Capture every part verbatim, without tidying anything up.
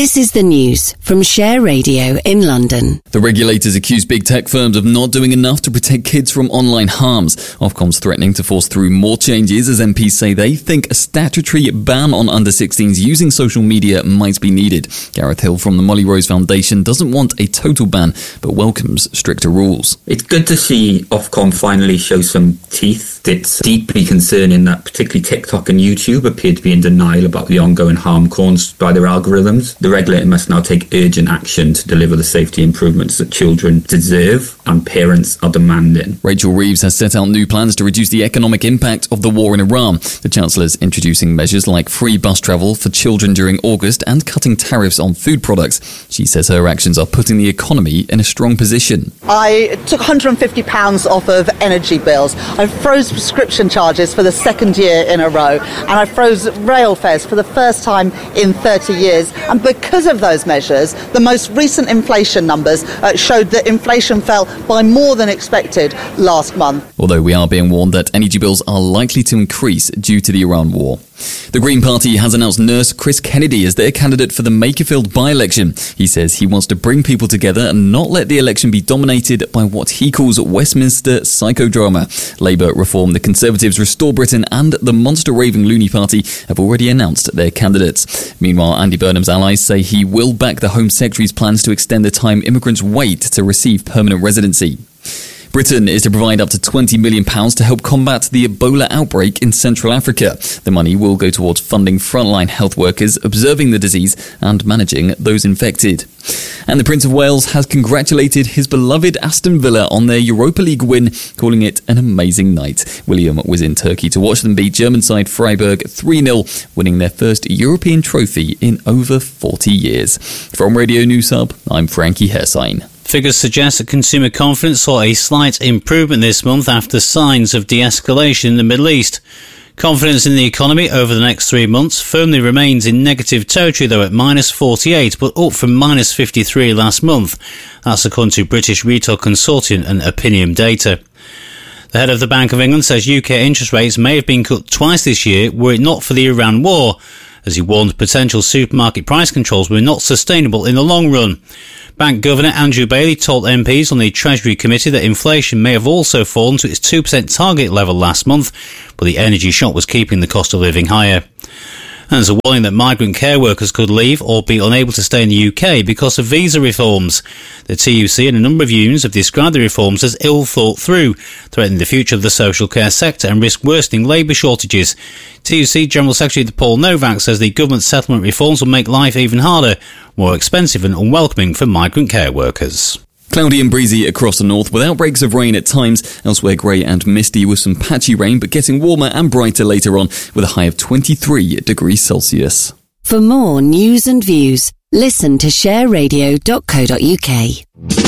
This is the news from Share Radio in London. The regulators accuse big tech firms of not doing enough to protect kids from online harms. Ofcom's threatening to force through more changes as M Ps say they think a statutory ban on under sixteens using social media might be needed. Gareth Hill from the Molly Rose Foundation doesn't want a total ban, but welcomes stricter rules. It's good to see Ofcom finally show some teeth. It's deeply concerning that particularly TikTok and YouTube appear to be in denial about the ongoing harm caused by their algorithms. The regulator must now take urgent action to deliver the safety improvements that children deserve and parents are demanding. Rachel Reeves has set out new plans to reduce the economic impact of the war in Iran. The Chancellor's introducing measures like free bus travel for children during August and cutting tariffs on food products. She says her actions are putting the economy in a strong position. I took one hundred fifty pounds off of energy bills. I froze prescription charges for the second year in a row, and I froze rail fares for the first time in thirty years. And because of those measures, the most recent inflation numbers uh, showed that inflation fell by more than expected last month. Although we are being warned that energy bills are likely to increase due to the Iran war. The Green Party has announced nurse Chris Kennedy as their candidate for the Makerfield by-election. He says he wants to bring people together and not let the election be dominated by what he calls Westminster psychodrama. Labour, Reform, the Conservatives, Restore Britain and the monster-raving Looney Party have already announced their candidates. Meanwhile, Andy Burnham's allies say he will back the Home Secretary's plans to extend the time immigrants wait to receive permanent residency. Britain is to provide up to twenty million pounds to help combat the Ebola outbreak in Central Africa. The money will go towards funding frontline health workers, observing the disease and managing those infected. And the Prince of Wales has congratulated his beloved Aston Villa on their Europa League win, calling it an amazing night. William was in Turkey to watch them beat German side Freiburg three nil, winning their first European trophy in over forty years. From Radio News Hub, I'm Frankie Hersign. Figures suggest that consumer confidence saw a slight improvement this month after signs of de-escalation in the Middle East. Confidence in the economy over the next three months firmly remains in negative territory, though at minus forty-eight, but up from minus fifty-three last month. That's according to British Retail Consortium and Opinium data. The head of the Bank of England says U K interest rates may have been cut twice this year were it not for the Iran war, as he warned potential supermarket price controls were not sustainable in the long run. Bank Governor Andrew Bailey told M Ps on the Treasury Committee that inflation may have also fallen to its two percent target level last month, but the energy shock was keeping the cost of living higher. And there's a warning that migrant care workers could leave or be unable to stay in the U K because of visa reforms. The T U C and a number of unions have described the reforms as ill thought through, threatening the future of the social care sector and risk worsening labour shortages. T U C General Secretary Paul Novak says the government settlement reforms will make life even harder, more expensive and unwelcoming for migrant care workers. Cloudy and breezy across the north with outbreaks of rain at times. Elsewhere grey and misty with some patchy rain, but getting warmer and brighter later on with a high of twenty-three degrees Celsius. For more news and views, listen to share radio dot co dot uk.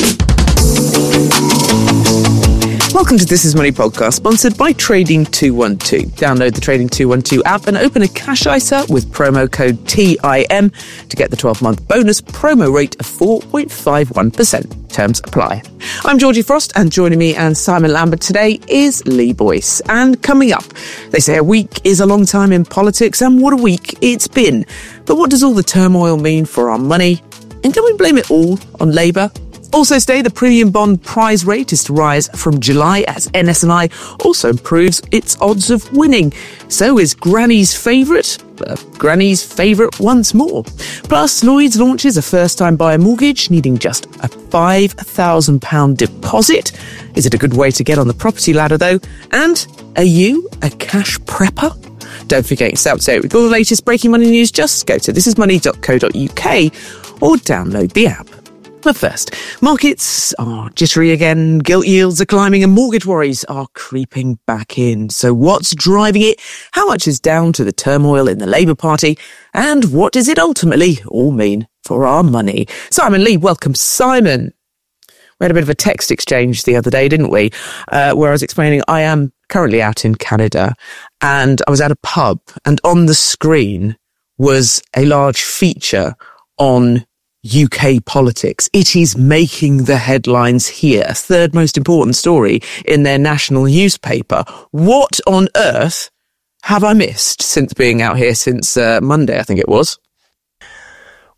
Welcome to This Is Money podcast, sponsored by Trading two one two. Download the Trading two one two app and open a cash I S A with promo code T I M to get the twelve-month bonus promo rate of four point five one percent. Terms apply. I'm Georgie Frost, and joining me and Simon Lambert today is Lee Boyce. And coming up, they say a week is a long time in politics, and what a week it's been. But what does all the turmoil mean for our money? And can we blame it all on Labour? Also today, the premium bond prize rate is to rise from July as N S and I also improves its odds of winning. So is Granny's favourite, uh, Granny's favourite once more. Plus, Lloyds launches a first-time buyer mortgage needing just a five thousand pounds deposit. Is it a good way to get on the property ladder though? And are you a cash prepper? Don't forget yourself. So with all the latest breaking money news, just go to this is money dot co dot uk or download the app. But first, markets are jittery again, gilt yields are climbing and mortgage worries are creeping back in. So what's driving it? How much is down to the turmoil in the Labour Party? And what does it ultimately all mean for our money? Simon Lee, welcome. Simon, we had a bit of a text exchange the other day, didn't we? Uh, where I was explaining I am currently out in Canada and I was at a pub and on the screen was a large feature on U K politics. It is making the headlines here. Third most important story in their national newspaper. What on earth have I missed since being out here since uh, Monday, I think it was?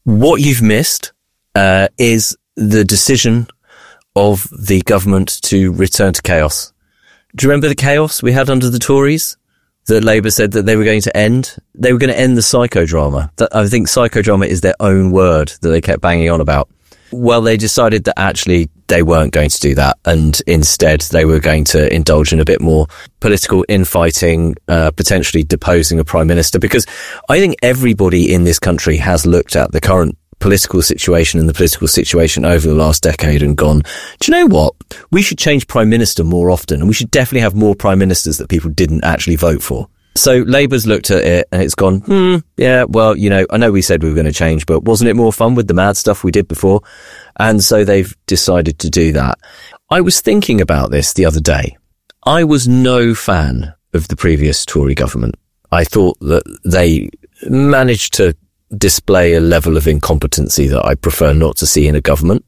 What you've missed uh, is the decision of the government to return to chaos. Do you remember the chaos we had under the Tories that Labour said that they were going to end? They were going to end the psychodrama. That, I think psychodrama is their own word that they kept banging on about. Well, they decided that actually they weren't going to do that, and instead they were going to indulge in a bit more political infighting, uh, potentially deposing a prime minister, because I think everybody in this country has looked at the current political situation and the political situation over the last decade and gone, do you know what? We should change prime minister more often, and we should definitely have more prime ministers that people didn't actually vote for. So Labour's looked at it and it's gone, hmm, yeah, well, you know, I know we said we were going to change, but wasn't it more fun with the mad stuff we did before? And so they've decided to do that. I was thinking about this the other day. I was no fan of the previous Tory government. I thought that they managed to display a level of incompetency that I prefer not to see in a government.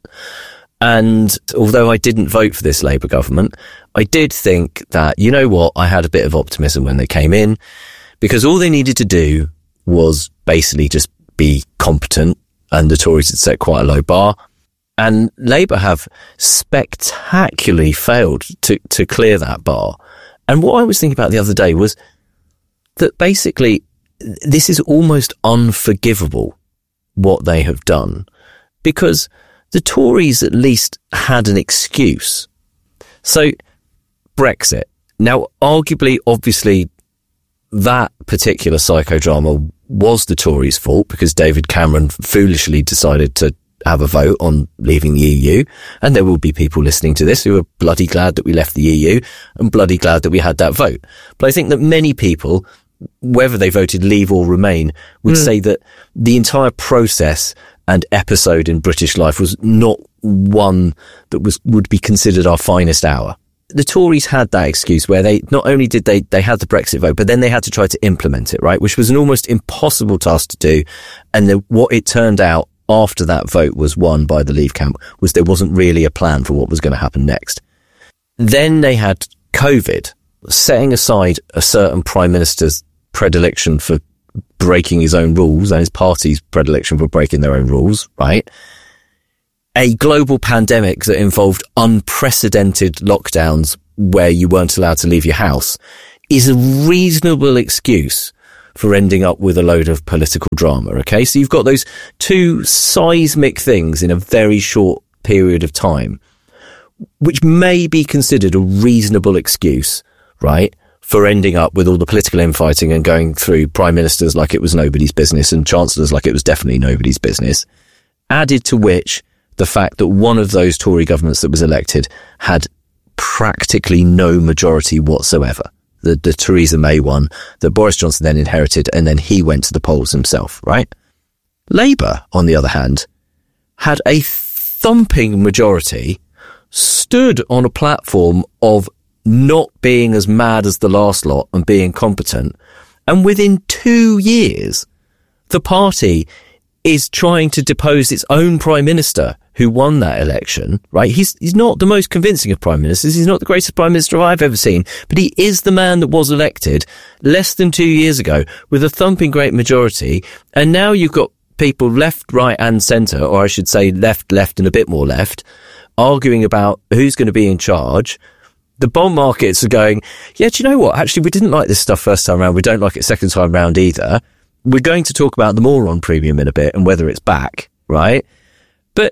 And although I didn't vote for this Labour government, I did think that, you know what, I had a bit of optimism when they came in, because all they needed to do was basically just be competent, and the Tories had set quite a low bar. And Labour have spectacularly failed to, to clear that bar. And what I was thinking about the other day was that basically this is almost unforgivable, what they have done, because the Tories at least had an excuse. So, Brexit. Now, arguably, obviously, that particular psychodrama was the Tories' fault, because David Cameron foolishly decided to have a vote on leaving the E U. And there will be people listening to this who are bloody glad that we left the E U and bloody glad that we had that vote. But I think that many people, whether they voted leave or remain, would mm. say that the entire process and episode in British life was not one that was would be considered our finest hour. The Tories had that excuse where they not only did they they had the Brexit vote, but then they had to try to implement it, right? Which was an almost impossible task to do. And the, what it turned out after that vote was won by the Leave camp was there wasn't really a plan for what was going to happen next. Then they had COVID, setting aside a certain prime minister's predilection for breaking his own rules and his party's predilection for breaking their own rules, right? A global pandemic that involved unprecedented lockdowns where you weren't allowed to leave your house is a reasonable excuse for ending up with a load of political drama, okay? So you've got those two seismic things in a very short period of time, which may be considered a reasonable excuse, right, for ending up with all the political infighting and going through prime ministers like it was nobody's business and chancellors like it was definitely nobody's business, added to which the fact that one of those Tory governments that was elected had practically no majority whatsoever. The, the Theresa May one that Boris Johnson then inherited, and then he went to the polls himself, right? Labour, on the other hand, had a thumping majority, stood on a platform of not being as mad as the last lot and being competent. And within two years, the party is trying to depose its own prime minister who won that election, right? He's, he's not the most convincing of prime ministers. He's not the greatest prime minister I've ever seen, but he is the man that was elected less than two years ago with a thumping great majority. And now you've got people left, right and centre, or I should say left, left and a bit more left, arguing about who's going to be in charge. The bond markets are going, yeah, do you know what? Actually, we didn't like this stuff first time round. We don't like it second time round either. We're going to talk about the moron premium in a bit and whether it's back, right? But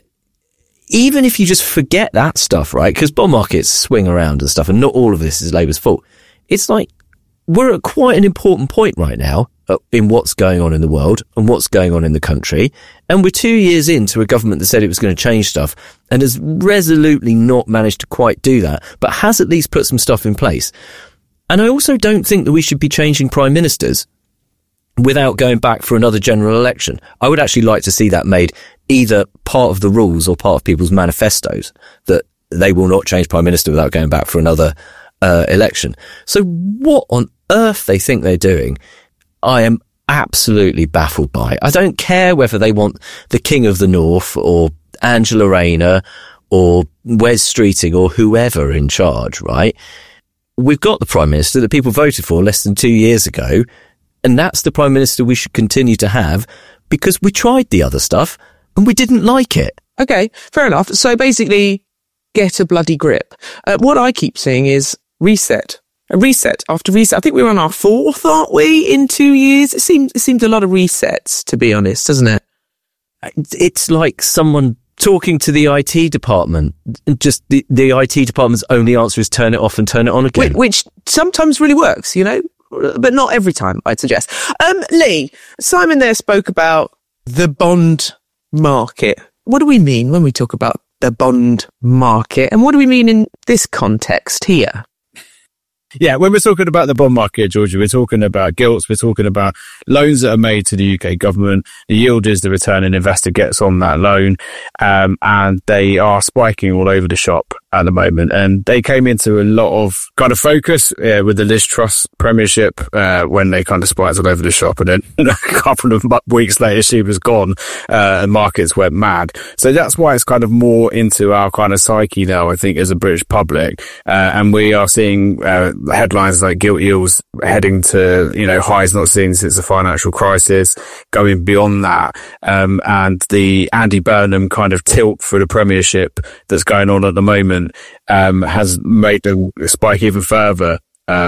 even if you just forget that stuff, right? Because bond markets swing around and stuff, and not all of this is Labour's fault. It's like we're at quite an important point right now in what's going on in the world and what's going on in the country. And we're two years into a government that said it was going to change stuff and has resolutely not managed to quite do that, but has at least put some stuff in place. And I also don't think that we should be changing prime ministers without going back for another general election. I would actually like to see that made either part of the rules or part of people's manifestos, that they will not change prime minister without going back for another uh, election. So what on earth they think they're doing, I am absolutely baffled by. I don't care whether they want the King of the North or Angela Rayner or Wes Streeting or whoever in charge, right? We've got the Prime Minister that people voted for less than two years ago, and that's the Prime Minister we should continue to have, because we tried the other stuff and we didn't like it. Okay, fair enough. So basically, get a bloody grip. Uh, what I keep seeing is reset. A reset after reset. I think we're on our fourth, aren't we, in two years? It seems, it seems a lot of resets, to be honest, doesn't it? It's like someone talking to the I T department. Just the, the I T department's only answer is turn it off and turn it on again. Which, which sometimes really works, you know, but not every time, I'd suggest. Um, Lee, Simon there spoke about the bond market. What do we mean when we talk about the bond market? And what do we mean in this context here? Yeah, when we're talking about the bond market, Georgia, we're talking about gilts, we're talking about loans that are made to the U K government. The yield is the return an investor gets on that loan, um, and they are spiking all over the shop at the moment. And they came into a lot of kind of focus uh, with the Liz Truss premiership uh, when they kind of spiked all over the shop. And then a couple of weeks later, she was gone uh, and markets went mad. So that's why it's kind of more into our kind of psyche now, I think, as a British public. Uh, and we are seeing uh, headlines like gilt yields heading to, you know, highs not seen since the financial crisis, going beyond that. Um, and the Andy Burnham kind of tilt for the premiership that's going on at the moment, um, has made the spike even further,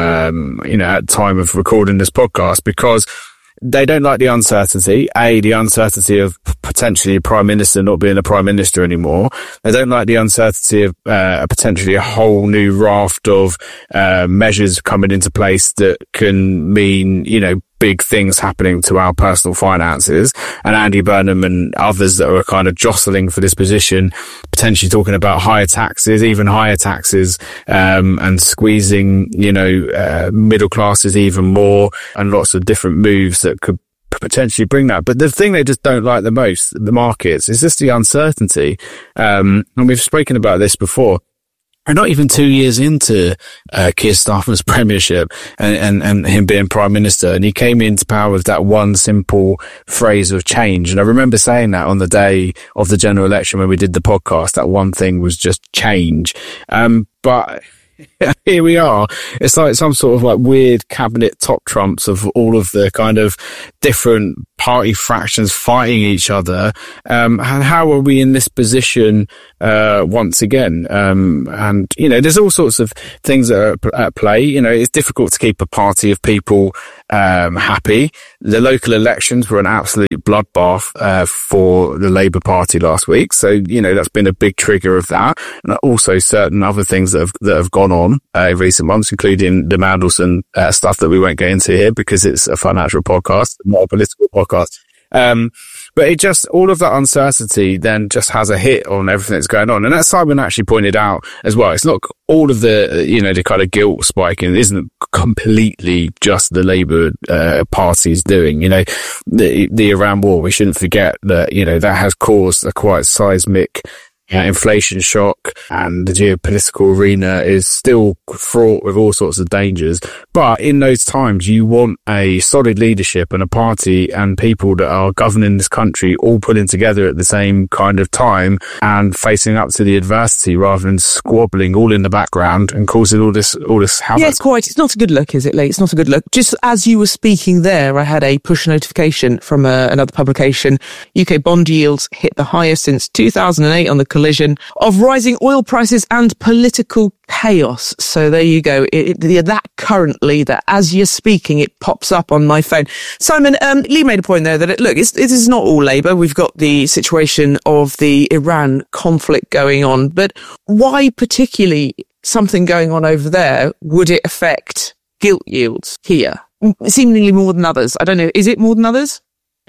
um, you know, at the time of recording this podcast, because they don't like the uncertainty. A, the uncertainty of potentially a prime minister not being a prime minister anymore. They don't like the uncertainty of uh, potentially a whole new raft of uh, measures coming into place that can mean, you know, big things happening to our personal finances. And Andy Burnham and others that are kind of jostling for this position, potentially talking about higher taxes, even higher taxes, um, and squeezing, you know, uh, middle classes even more, and lots of different moves that could potentially bring that. But the thing they just don't like the most, the markets, is just the uncertainty. Um, and we've spoken about this before. We're not even two years into uh, Keir Starmer's premiership and, and, and him being prime minister, and he came into power with that one simple phrase of change. And I remember saying that on the day of the general election when we did the podcast, that one thing was just change. Um, but here we are. It's like some sort of like weird cabinet top trumps of all of the kind of different party fractions fighting each other. Um, and how are we in this position, uh, once again? Um, and, you know, there's all sorts of things that are at play. You know, it's difficult to keep a party of people, um, happy. The local elections were an absolute bloodbath, uh, for the Labour Party last week. So, you know, that's been a big trigger of that. And also certain other things that have, that have gone on, uh, in recent months, including the Mandelson, uh, stuff that we won't get into here because it's a financial podcast, not a political podcast. Um, but it just, all of that uncertainty then just has a hit on everything that's going on. And as Simon actually pointed out as well, it's not all of the, you know, the kind of guilt spiking isn't completely just the Labour, uh, party's doing. You know, the, the Iran war, we shouldn't forget that, you know, that has caused a quite seismic Uh, inflation shock, and the geopolitical arena is still fraught with all sorts of dangers. But in those times, you want a solid leadership and a party and people that are governing this country all pulling together at the same kind of time and facing up to the adversity rather than squabbling all in the background and causing all this all this havoc. Yes, quite. It's not a good look, is it, Lee? It's not a good look. Just as you were speaking there, I had a push notification from uh, another publication. U K bond yields hit the highest since two thousand eight on the collision of rising oil prices and political chaos. So there you go. It, it, that currently, that as you're speaking, it pops up on my phone. Simon, um, Lee made a point there that, it, look, it's, it is not all Labour. We've got the situation of the Iran conflict going on. But why particularly something going on over there would it affect gilt yields here? Seemingly more than others. I don't know. Is it more than others?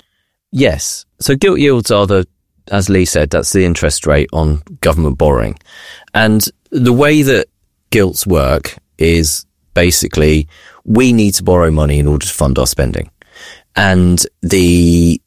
Yes. So gilt yields are the, as Lee said, that's the interest rate on government borrowing. And the way that gilts work is basically we need to borrow money in order to fund our spending. And the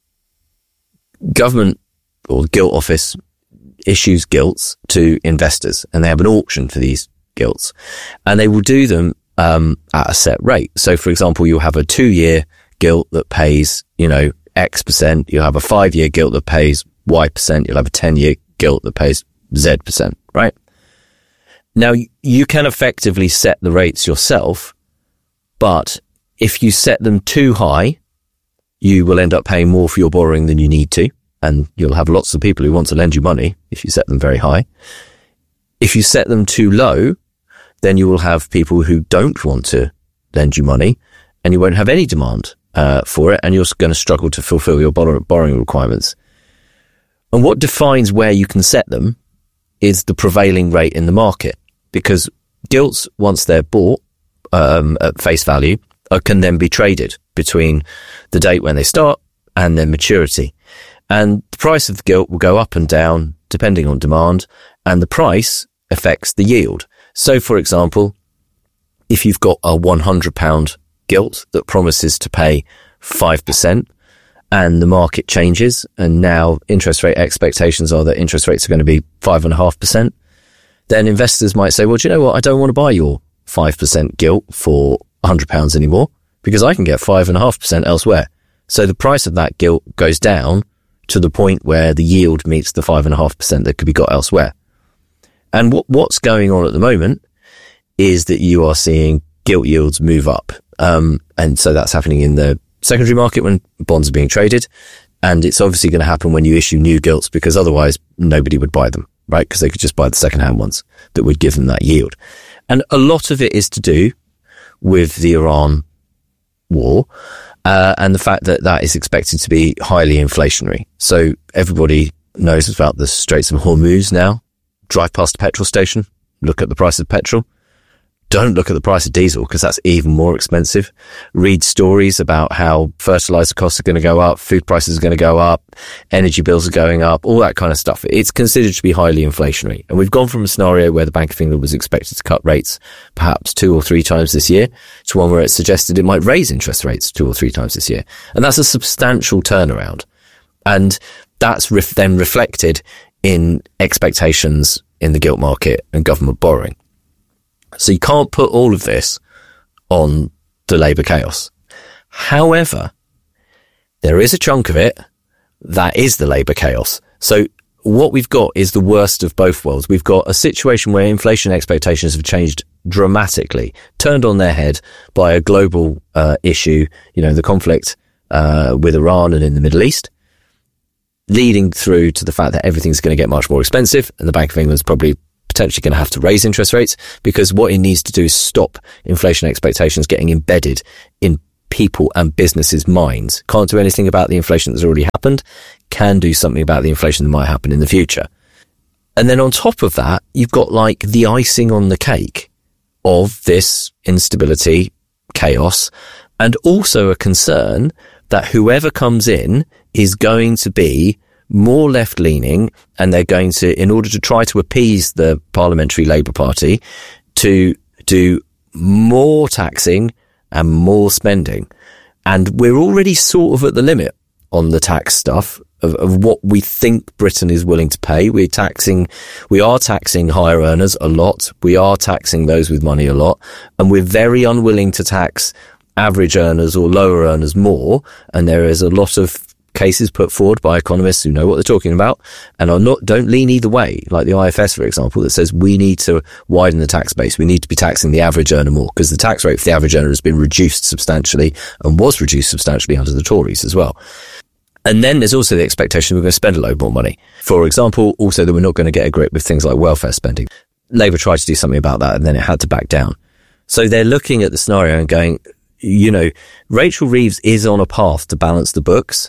government or gilt office issues gilts to investors, and they have an auction for these gilts. And they will do them um, at a set rate. So, for example, you'll have a two-year gilt that pays, you know, X percent. You'll have a five-year gilt that pays Y percent. You'll have a ten-year gilt that pays Z percent, right? Now, you can effectively set the rates yourself, but if you set them too high, you will end up paying more for your borrowing than you need to. And you'll have lots of people who want to lend you money if you set them very high. If you set them too low, then you will have people who don't want to lend you money, and you won't have any demand uh, for it, and you're going to struggle to fulfill your borrow- borrowing requirements. And what defines where you can set them is the prevailing rate in the market, because gilts, once they're bought um, at face value, uh, can then be traded between the date when they start and their maturity. And the price of the gilt will go up and down depending on demand, and the price affects the yield. So, for example, if you've got a one hundred pound gilt that promises to pay five percent and the market changes, and now interest rate expectations are that interest rates are going to be five point five percent, then investors might say, well, do you know what? I don't want to buy your five percent gilt for one hundred pounds anymore because I can get five point five percent elsewhere. So the price of that gilt goes down to the point where the yield meets the five point five percent that could be got elsewhere. And what, what's going on at the moment is that you are seeing gilt yields move up. Um, and so that's happening in the secondary market when bonds are being traded. And it's obviously going to happen when you issue new gilts, because otherwise nobody would buy them, right? Because they could just buy the second-hand ones that would give them that yield. And a lot of it is to do with the Iran war, uh, and the fact that that is expected to be highly inflationary. So everybody knows about the Straits of Hormuz now. Drive past a petrol station, look at the price of petrol. Don't look at the price of diesel, because that's even more expensive. Read stories about how fertilizer costs are going to go up, food prices are going to go up, energy bills are going up, all that kind of stuff. It's considered to be highly inflationary. And we've gone from a scenario where the Bank of England was expected to cut rates perhaps two or three times this year to one where it suggested it might raise interest rates two or three times this year. And that's a substantial turnaround. And that's ref- then reflected in expectations in the gilt market and government borrowing. So you can't put all of this on the Labour chaos. However, there is a chunk of it that is the Labour chaos. So what we've got is the worst of both worlds. We've got a situation where inflation expectations have changed dramatically, turned on their head by a global uh, issue, you know, the conflict uh, with Iran and in the Middle East, leading through to the fact that everything's going to get much more expensive, and the Bank of England's probably potentially going to have to raise interest rates, because what it needs to do is stop inflation expectations getting embedded in people and businesses' minds. Can't do anything about the inflation that's already happened, can do something about the inflation that might happen in the future. And then on top of that, you've got like the icing on the cake of this instability, chaos, and also a concern that whoever comes in is going to be more left-leaning, and they're going to, in order to try to appease the Parliamentary Labour Party, to do more taxing and more spending. And we're already sort of at the limit on the tax stuff of, of what we think Britain is willing to pay. We're taxing, we are taxing higher earners a lot. We are taxing those with money a lot. And we're very unwilling to tax average earners or lower earners more. And there is a lot of cases put forward by economists who know what they're talking about and are not, don't lean either way, like the I F S, for example, that says we need to widen the tax base. We need to be taxing the average earner more, because the tax rate for the average earner has been reduced substantially and was reduced substantially under the Tories as well. And then there's also the expectation we're going to spend a load more money. For example, also that we're not going to get a grip with things like welfare spending. Labour tried to do something about that and then it had to back down. So they're looking at the scenario and going, you know, Rachel Reeves is on a path to balance the books.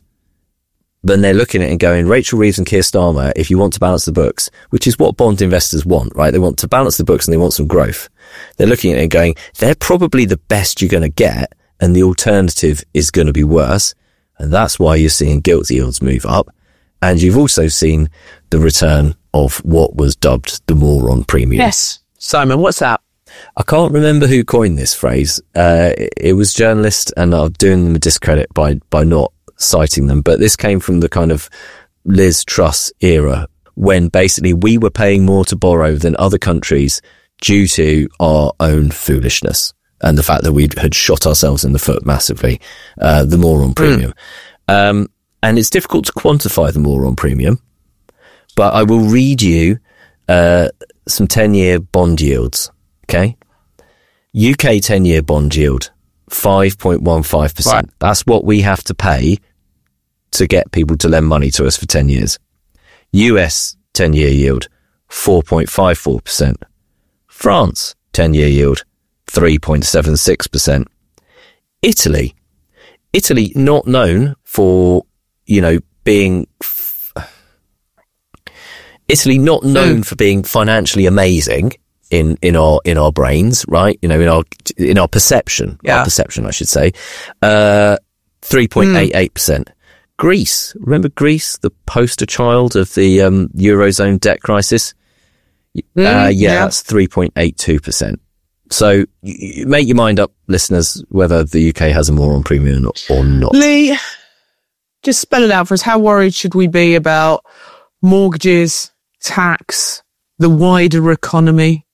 Then they're looking at it and going, Rachel Reeves and Keir Starmer, if you want to balance the books, which is what bond investors want, right? They want to balance the books and they want some growth. They're looking at it and going, they're probably the best you're going to get, and the alternative is going to be worse. And that's why you're seeing gilt yields move up. And you've also seen the return of what was dubbed the moron premium. Yes. Simon, what's that? I can't remember who coined this phrase. Uh, it was journalists, and I'm doing them a discredit by, by not citing them, but this came from the kind of Liz Truss era, when basically we were paying more to borrow than other countries due to our own foolishness and the fact that we had shot ourselves in the foot massively, uh, the moron premium. Mm. Um, and it's difficult to quantify the moron premium, but I will read you uh, some ten-year bond yields, okay? U K ten-year bond yield five point one five percent. Right. That's what we have to pay to get people to lend money to us for ten years. U S ten-year yield, four point five four percent. France, ten-year yield, three point seven six percent. Italy, Italy not known for, you know, being, f- Italy not known mm. for being financially amazing in, in our, in our brains, right? You know, in our, in our perception, yeah. our perception, I should say, uh, three point eight eight percent. Mm. Greece, remember Greece, the poster child of the um, Eurozone debt crisis? Mm, uh, yeah, yeah, that's three point eight two percent. So you make your mind up, listeners, whether the U K has a moron premium or not. Lee, just spell it out for us. How worried should we be about mortgages, tax, the wider economy?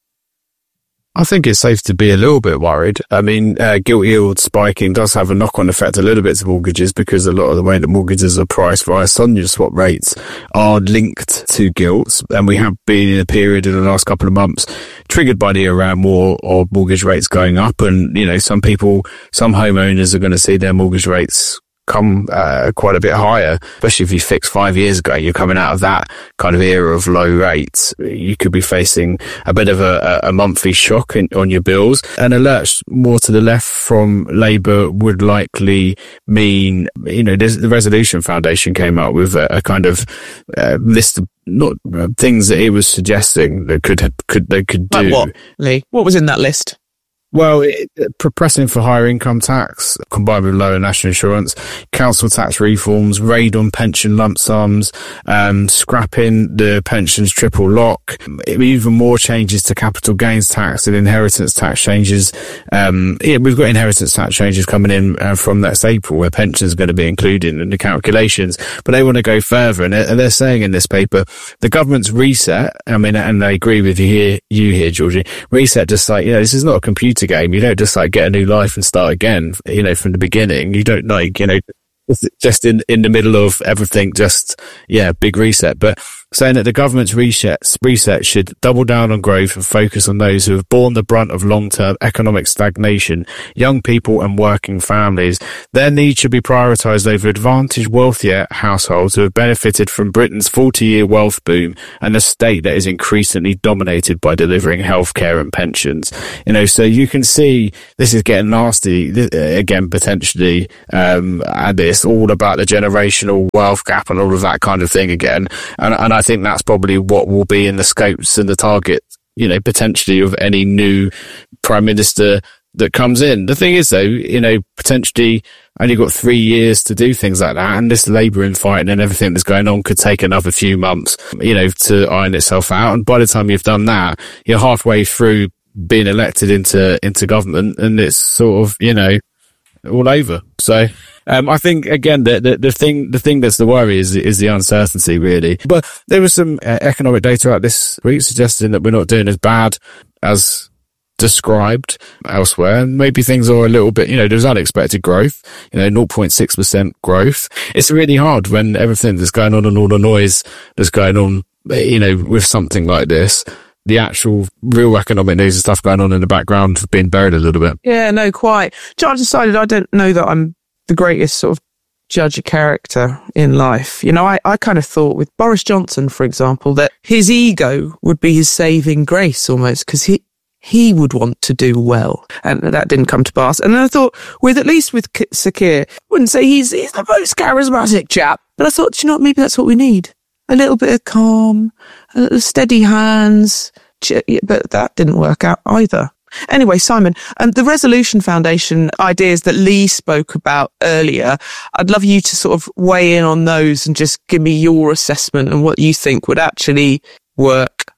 I think it's safe to be a little bit worried. I mean, uh, gilt yield spiking does have a knock-on effect a little bit to mortgages, because a lot of the way that mortgages are priced via SONIA swap rates are linked to gilts. And we have been in a period in the last couple of months triggered by the Iran war of mortgage rates going up. And, you know, some people, some homeowners are going to see their mortgage rates come uh, quite a bit higher, especially if you fix five years ago. You're coming out of that kind of era of low rates. You could be facing a bit of a, a monthly shock in, on your bills. An alert more to the left from Labour would likely mean, you know, the Resolution Foundation came up with a, a kind of uh, list of not uh, things that it was suggesting that could could they could do. Like what, Lee? What was in that list? Well, it, pressing for higher income tax combined with lower national insurance, council tax reforms, raid on pension lump sums, um, scrapping the pensions triple lock, even more changes to capital gains tax and inheritance tax changes. Um, yeah, we've got inheritance tax changes coming in uh, from next April, where pensions are going to be included in the calculations, but they want to go further. And they're, and they're saying in this paper, the government's reset, I mean, and I agree with you here, you here, Georgie, reset just like, you know, this is not a computer game. You don't just like get a new life and start again, you know, from the beginning. You don't like, you know, just in, in the middle of everything, just, yeah, big reset. But saying that the government's reset, reset should double down on growth and focus on those who have borne the brunt of long-term economic stagnation, young people and working families. Their needs should be prioritised over advantaged, wealthier households who have benefited from Britain's forty-year wealth boom and a state that is increasingly dominated by delivering healthcare and pensions. You know, so you can see this is getting nasty again, potentially, um, and it's all about the generational wealth gap and all of that kind of thing again. And, and I I think that's probably what will be in the scopes and the target, you know, potentially of any new prime minister that comes in. The thing is, though, you know, potentially only got three years to do things like that, and this Labour infighting and everything that's going on could take another few months, you know, to iron itself out. And by the time you've done that, you're halfway through being elected into into government, and it's sort of, you know, all over. So um I think again the, the the thing the thing that's the worry is is the uncertainty, really. But there was some uh, economic data out this week suggesting that we're not doing as bad as described elsewhere, and maybe things are a little bit, you know, there's unexpected growth, you know, zero point six percent growth. It's really hard when everything that's going on and all the noise that's going on, you know, with something like this. The actual real economic news and stuff going on in the background have been buried a little bit. Yeah, no, quite. I decided I don't know that I'm the greatest sort of judge of character in life. You know, I, I kind of thought with Boris Johnson, for example, that his ego would be his saving grace almost, because he, he would want to do well. And that didn't come to pass. And then I thought, with at least with Sir Keir, I wouldn't say he's, he's the most charismatic chap, but I thought, you know what, maybe that's what we need. A little bit of calm, a little steady hands, but that didn't work out either. Anyway, Simon, um, the Resolution Foundation ideas that Lee spoke about earlier, I'd love you to sort of weigh in on those and just give me your assessment and what you think would actually work.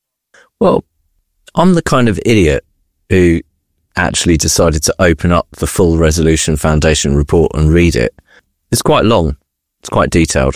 Well, I'm the kind of idiot who actually decided to open up the full Resolution Foundation report and read it. It's quite long. It's quite detailed.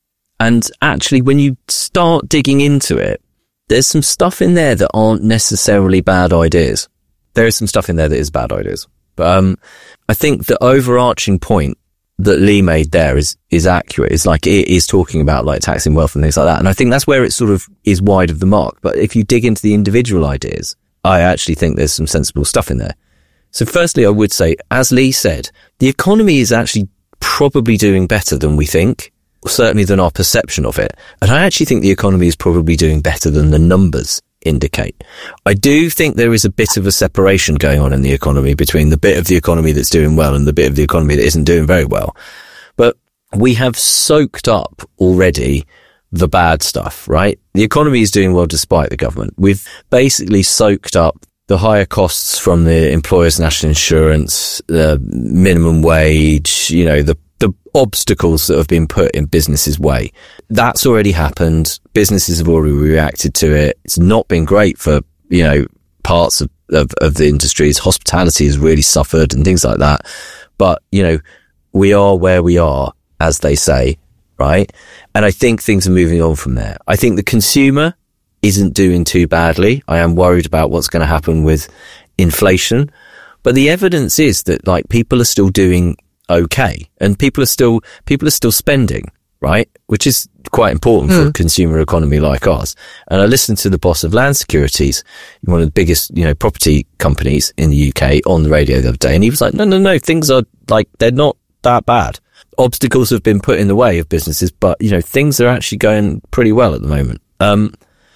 And actually, when you start digging into it, there's some stuff in there that aren't necessarily bad ideas. There is some stuff in there that is bad ideas. But um, I think the overarching point that Lee made there is is accurate. It's like it is talking about like taxing wealth and things like that. And I think that's where it sort of is wide of the mark. But if you dig into the individual ideas, I actually think there's some sensible stuff in there. So firstly, I would say, as Lee said, the economy is actually probably doing better than we think, certainly than our perception of it. And I actually think the economy is probably doing better than the numbers indicate. I do think there is a bit of a separation going on in the economy between the bit of the economy that's doing well and the bit of the economy that isn't doing very well. But we have soaked up already the bad stuff, right? The economy is doing well despite the government. We've basically soaked up the higher costs from the employer's national insurance, the minimum wage, you know, the the obstacles that have been put in businesses' way. That's already happened. Businesses have already reacted to it. It's not been great for, you know, parts of, of, of the industries. Hospitality has really suffered and things like that. But, you know, we are where we are, as they say, right? And I think things are moving on from there. I think the consumer isn't doing too badly. I am worried about what's going to happen with inflation. But the evidence is that, like, people are still doing okay, and people are still people are still spending, right, which is quite important mm. for a consumer economy like ours. And I listened to the boss of Land Securities, one of the biggest, you know, property companies in the U K, on the radio the other day, and he was like, no, no, no, things are like, they're not that bad. Obstacles have been put in the way of businesses, but, you know, things are actually going pretty well at the moment. Um,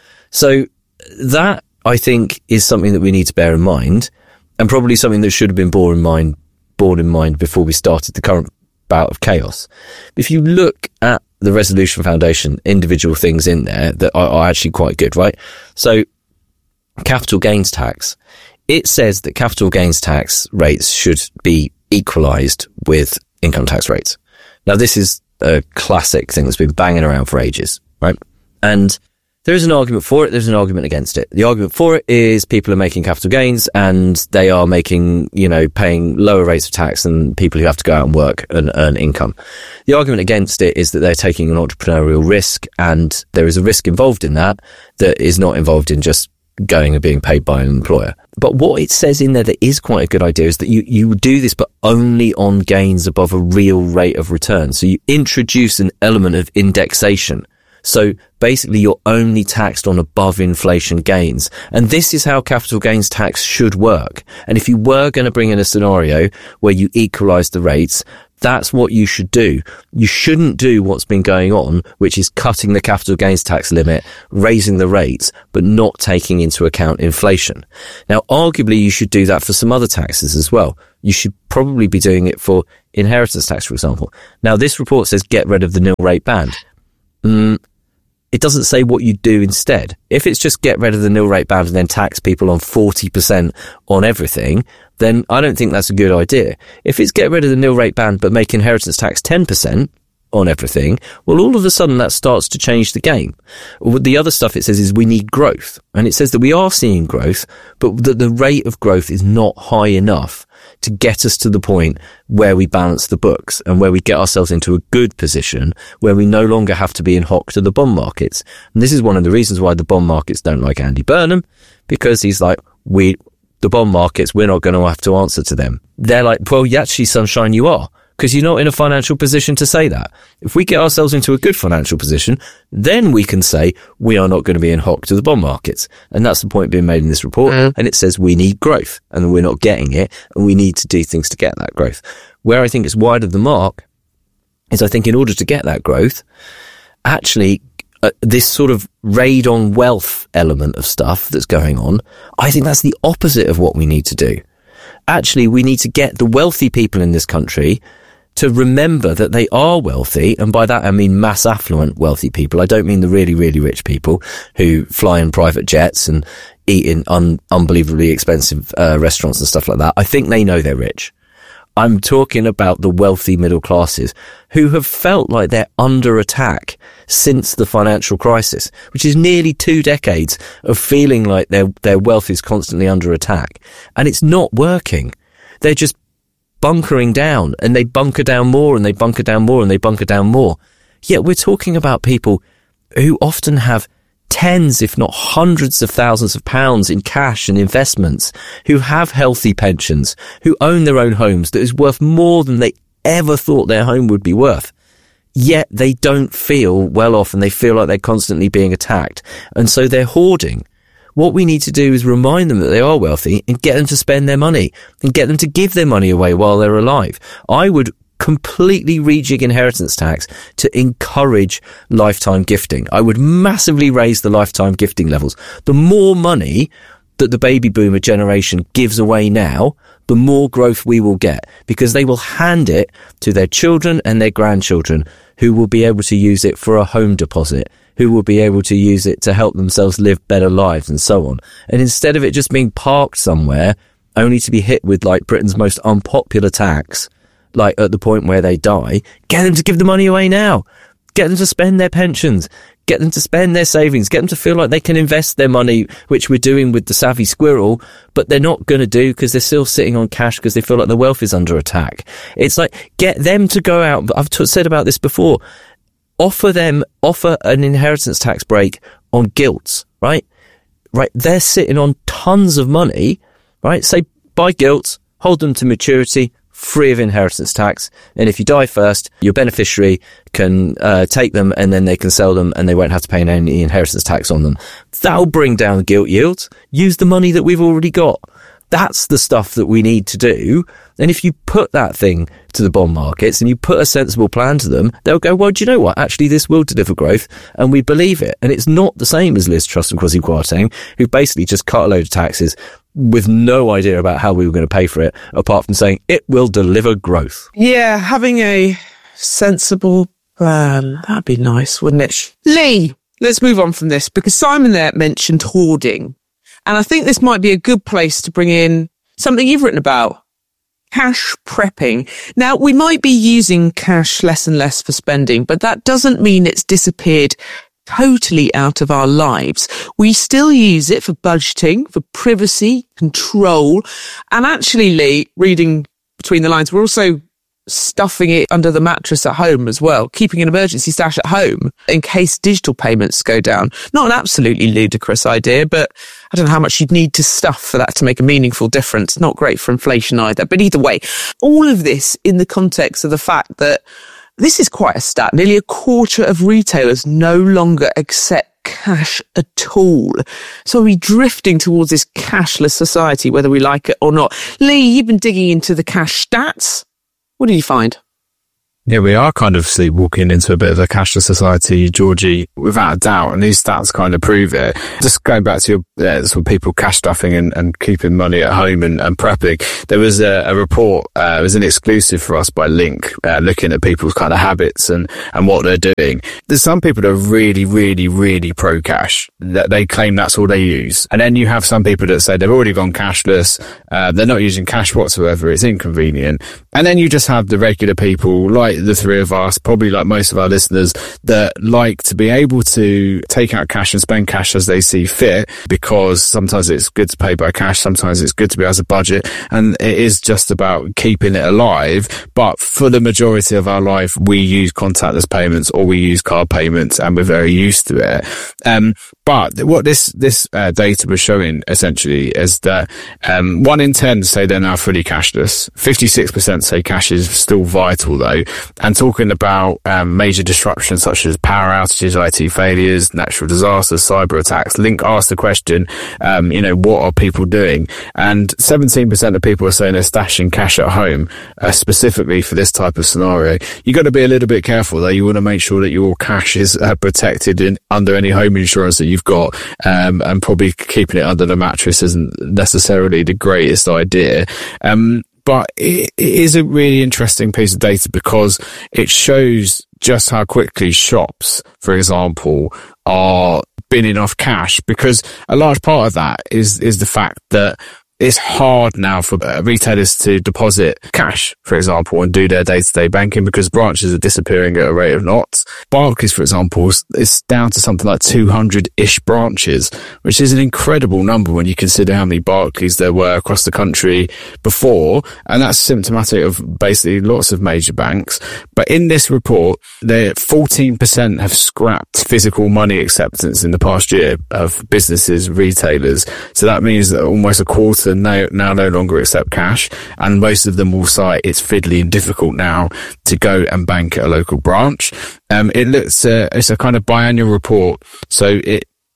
so that, I think, is something that we need to bear in mind, and probably something that should have been borne in mind borne in mind before we started the current bout of chaos. If you look at the Resolution Foundation, individual things in there that are, are actually quite good, right? So, capital gains tax. It says that capital gains tax rates should be equalised with income tax rates. Now, this is a classic thing that's been banging around for ages, right? And there is an argument for it, there's an argument against it. The argument for it is people are making capital gains and they are making, you know, paying lower rates of tax than people who have to go out and work and earn income. The argument against it is that they're taking an entrepreneurial risk, and there is a risk involved in that that is not involved in just going and being paid by an employer. But what it says in there that is quite a good idea is that you, you do this, but only on gains above a real rate of return. So you introduce an element of indexation. So basically, you're only taxed on above inflation gains. And this is how capital gains tax should work. And if you were going to bring in a scenario where you equalise the rates, that's what you should do. You shouldn't do what's been going on, which is cutting the capital gains tax limit, raising the rates, but not taking into account inflation. Now, arguably, you should do that for some other taxes as well. You should probably be doing it for inheritance tax, for example. Now, this report says get rid of the nil rate band. Mm, It doesn't say what you do instead. If it's just get rid of the nil rate band and then tax people on forty percent on everything, then I don't think that's a good idea. If it's get rid of the nil rate band but make inheritance tax ten percent on everything, well, all of a sudden that starts to change the game. The other stuff it says is we need growth. And it says that we are seeing growth, but that the rate of growth is not high enough to get us to the point where we balance the books and where we get ourselves into a good position where we no longer have to be in hock to the bond markets. And this is one of the reasons why the bond markets don't like Andy Burnham, because he's like, we, the bond markets, we're not going to have to answer to them. They're like, well, yeah, actually, sunshine, you are. Because you're not in a financial position to say that. If we get ourselves into a good financial position, then we can say we are not going to be in hock to the bond markets. And that's the point being made in this report. Mm. And it says we need growth, and we're not getting it, and we need to do things to get that growth. Where I think it's wide of the mark is I think in order to get that growth, actually, uh, this sort of raid on wealth element of stuff that's going on, I think that's the opposite of what we need to do. Actually, we need to get the wealthy people in this country to remember that they are wealthy, and by that I mean mass affluent wealthy people. I don't mean the really, really rich people who fly in private jets and eat in un- unbelievably expensive uh, restaurants and stuff like that. I think they know they're rich. I'm talking about the wealthy middle classes who have felt like they're under attack since the financial crisis, which is nearly two decades of feeling like their their wealth is constantly under attack. And it's not working. They're just bunkering down, and they bunker down more, and they bunker down more, and they bunker down more. Yet we're talking about people who often have tens, if not hundreds of thousands of pounds in cash and investments, who have healthy pensions, who own their own homes that is worth more than they ever thought their home would be worth. Yet they don't feel well off, and they feel like they're constantly being attacked. And so they're hoarding. What we need to do is remind them that they are wealthy and get them to spend their money and get them to give their money away while they're alive. I would completely rejig inheritance tax to encourage lifetime gifting. I would massively raise the lifetime gifting levels. The more money that the baby boomer generation gives away now, the more growth we will get, because they will hand it to their children and their grandchildren, who will be able to use it for a home deposit, who will be able to use it to help themselves live better lives and so on. And instead of it just being parked somewhere, only to be hit with like Britain's most unpopular tax, like at the point where they die, get them to give the money away now. Get them to spend their pensions. Get them to spend their savings. Get them to feel like they can invest their money, which we're doing with the savvy squirrel, but they're not going to do because they're still sitting on cash because they feel like their wealth is under attack. It's like, get them to go out. I've t- said about this before. Offer them, offer an inheritance tax break on gilts, right? Right. They're sitting on tons of money, right? Say, buy gilts, hold them to maturity, free of inheritance tax, and if you die first, your beneficiary can uh, take them and then they can sell them and they won't have to pay any inheritance tax on them. That'll bring down gilt yields. Use the money that we've already got. That's the stuff that we need to do. And if you put that thing to the bond markets and you put a sensible plan to them, they'll go, well, do you know what? Actually, this will deliver growth, and we believe it. And it's not the same as Liz Truss and Kwasi Kwarteng, who basically just cut a load of taxes with no idea about how we were going to pay for it, apart from saying it will deliver growth. Yeah, having a sensible plan. That'd be nice, wouldn't it? Lee, let's move on from this, because Simon there mentioned hoarding. And I think this might be a good place to bring in something you've written about. Cash prepping. Now, we might be using cash less and less for spending, but that doesn't mean it's disappeared totally out of our lives. We still use it for budgeting, for privacy, control. And actually, Lee, reading between the lines, we're also stuffing it under the mattress at home as well, keeping an emergency stash at home in case digital payments go down. Not an absolutely ludicrous idea, but I don't know how much you'd need to stuff for that to make a meaningful difference. Not great for inflation either. But either way, all of this in the context of the fact that this is quite a stat. Nearly a quarter of retailers no longer accept cash at all. So are we drifting towards this cashless society, whether we like it or not? Lee, you've been digging into the cash stats. What did you find? Yeah, we are kind of sleepwalking into a bit of a cashless society, Georgie, without a doubt, and these stats kind of prove it. Just going back to your, uh, sort of people cash stuffing and, and keeping money at home and, and prepping, there was a, a report, uh, it was an exclusive for us by Link, uh, looking at people's kind of habits and, and what they're doing. There's some people that are really, really, really pro-cash, that they claim that's all they use. And then you have some people that say they've already gone cashless, uh, they're not using cash whatsoever, it's inconvenient. And then you just have the regular people, like the three of us, probably like most of our listeners, that like to be able to take out cash and spend cash as they see fit, because sometimes it's good to pay by cash, sometimes it's good to be able to budget, and it is just about keeping it alive. But for the majority of our life, we use contactless payments or we use card payments, and we're very used to it. Um, but what this this uh, data was showing essentially is that um, one in ten say they're now fully cashless. fifty-six percent say cash is still vital though. And talking about um, major disruptions such as power outages, I T failures, natural disasters, cyber attacks, Link asked the question, um, you know, what are people doing? And seventeen percent of people are saying they're stashing cash at home, uh, specifically for this type of scenario. You got to be a little bit careful though. You want to make sure that your cash is uh, protected in under any home insurance that you've got, um, and probably keeping it under the mattress isn't necessarily the greatest idea. Um, But it is a really interesting piece of data because it shows just how quickly shops, for example, are binning off cash, because a large part of that is, is the fact that it's hard now for retailers to deposit cash, for example, and do their day-to-day banking because branches are disappearing at a rate of knots. Barclays, for example, is down to something like two hundred-ish branches, which is an incredible number when you consider how many Barclays there were across the country before. And that's symptomatic of basically lots of major banks. But in this report, they fourteen percent have scrapped physical money acceptance in the past year of businesses, retailers. So that means that almost a quarter Now, now no longer accept cash, and most of them will cite it's fiddly and difficult now to go and bank at a local branch. Um, it looks, uh, it's a kind of biannual report, so it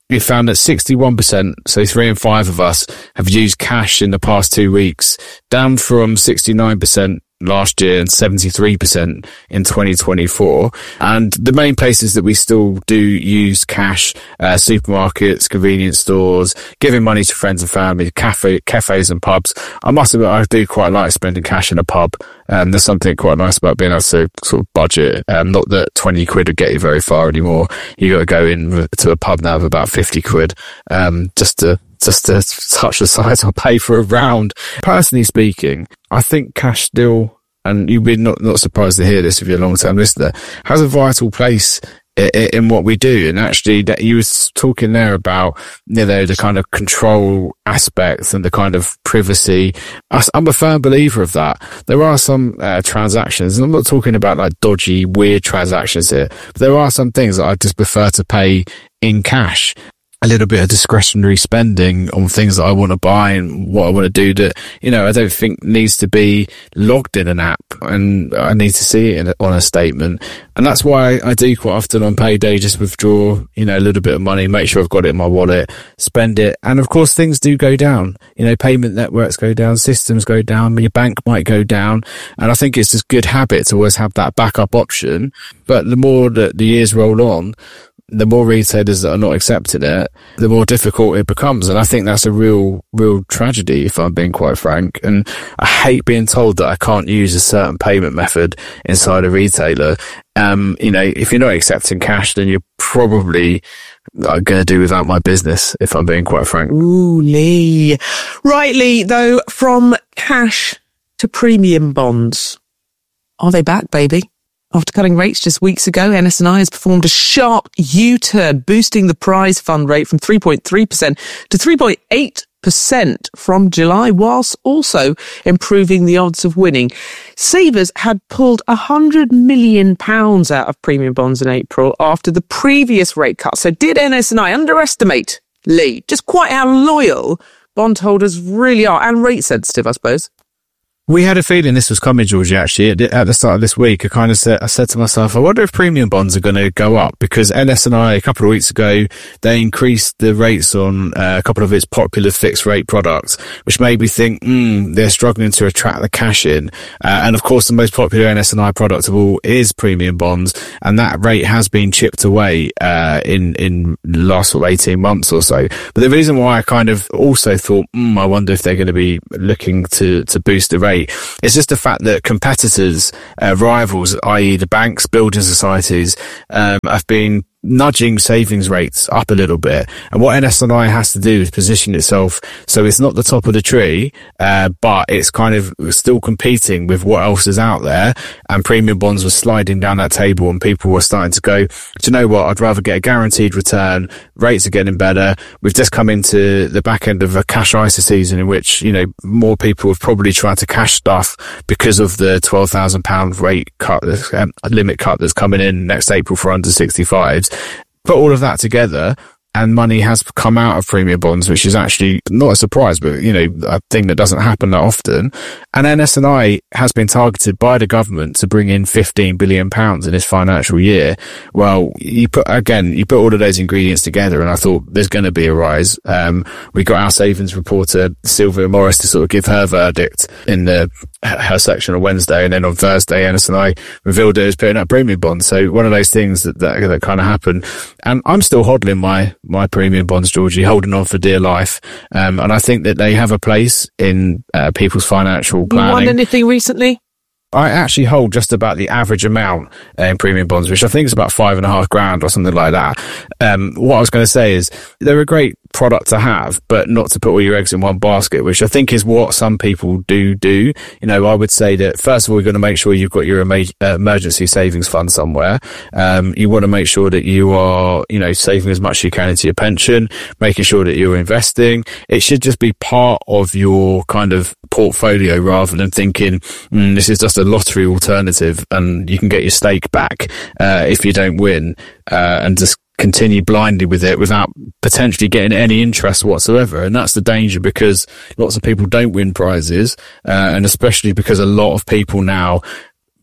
we found that sixty-one percent, so three in five of us, have used cash in the past two weeks, down from sixty-nine percent last year and seventy-three percent in twenty twenty-four. And the main places that we still do use cash, uh, supermarkets, convenience stores, giving money to friends and family, cafe, cafes and pubs. I must admit, I do quite like spending cash in a pub. Um, there's something quite nice about being able to sort of budget. Um, not that twenty quid would get you very far anymore. You got to go in to a pub now of about fifty quid, um, just to just to touch the size I'll pay for a round. Personally speaking, I think cash still, and you'd be not, not surprised to hear this if you're a long-term listener, has a vital place in, in what we do. And actually, that you was talking there about, you know, the kind of control aspects and the kind of privacy. I'm a firm believer of that. There are some uh, transactions, and I'm not talking about like dodgy, weird transactions here, but there are some things that I just prefer to pay in cash. A little bit of discretionary spending on things that I want to buy and what I want to do that, you know, I don't think needs to be logged in an app, and I need to see it in a, on a statement. And that's why I do quite often on payday just withdraw, you know, a little bit of money, make sure I've got it in my wallet, spend it. And of course things do go down, you know, payment networks go down, systems go down, your bank might go down. And I think it's just good habit to always have that backup option. But the more that the years roll on, the more retailers that are not accepting it, the more difficult it becomes. And I think that's a real, real tragedy, if I'm being quite frank. And I hate being told that I can't use a certain payment method inside a retailer. Um, you know, if you're not accepting cash, then you're probably going to do without my business, if I'm being quite frank. Ooh, Lee. Right, Lee, though, from cash to premium bonds. Are they back, baby? After cutting rates just weeks ago, N S and I has performed a sharp U-turn, boosting the prize fund rate from three point three percent to three point eight percent from July, whilst also improving the odds of winning. Savers had pulled one hundred million pounds out of premium bonds in April after the previous rate cut. So did N S and I underestimate, Lee, just quite how loyal bondholders really are, and rate sensitive, I suppose? We had a feeling this was coming, Georgie, actually. At the start of this week, I kind of said, I said to myself, I wonder if premium bonds are going to go up, because N S and I, a couple of weeks ago, they increased the rates on uh, a couple of its popular fixed rate products, which made me think, hmm, they're struggling to attract the cash in. Uh, and of course, the most popular N S and I product of all is premium bonds. And that rate has been chipped away, uh, in, in the last sort of eighteen months or so. But the reason why I kind of also thought, hmm, I wonder if they're going to be looking to, to boost the rate, it's just the fact that competitors, uh, rivals, that is the banks, building societies, um, have been nudging savings rates up a little bit. And what N S and I has to do is position itself so it's not the top of the tree, uh, but it's kind of still competing with what else is out there. And premium bonds were sliding down that table, and people were starting to go, do you know what, I'd rather get a guaranteed return. Rates are getting better. We've just come into the back end of a cash I S A season in which, you know, more people have probably tried to cash stuff because of the twelve thousand pound rate cut, um, limit cut that's coming in next April for under sixty-fives. Put all of that together, and money has come out of premium bonds, which is actually not a surprise, but, you know, a thing that doesn't happen that often. And N S and I has been targeted by the government to bring in fifteen billion pounds in this financial year. Well, you put, again, you put all of those ingredients together, and I thought there's going to be a rise. Um, we got our savings reporter, Sylvia Morris, to sort of give her verdict in the, her section on Wednesday. And then on Thursday, N S and I revealed it was putting up premium bonds. So one of those things that, that, that kind of happened. And I'm still hodling my, my premium bonds, Georgie, holding on for dear life. Um, and I think that they have a place in uh, people's financial planning. You won anything recently? I actually hold just about the average amount uh, in premium bonds, which I think is about five and a half grand or something like that. Um, what I was going to say is they're a great product to have, but not to put all your eggs in one basket, which I think is what some people do do. You know, I would say that first of all, you're going to make sure you've got your uh, emergency savings fund somewhere. Um, you want to make sure that you are, you know, saving as much as you can into your pension, making sure that you're investing. It should just be part of your kind of portfolio rather than thinking, mm, this is just a lottery alternative and you can get your stake back, uh, if you don't win, uh, and just continue blindly with it without potentially getting any interest whatsoever. And that's the danger, because lots of people don't win prizes, uh, and especially because a lot of people now